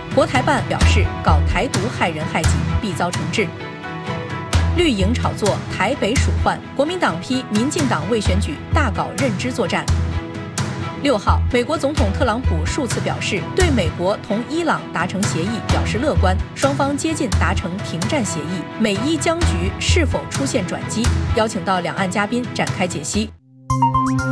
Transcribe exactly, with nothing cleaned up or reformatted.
国台办表示，搞台独害人害己，必遭惩治。绿营炒作，台北鼠患，国民党批民进党为选举大搞认知作战。六号，美国总统特朗普数次表示，对美国同伊朗达成协议表示乐观，双方接近达成停战协议，美伊僵局是否出现转机？邀请到两岸嘉宾展开解析。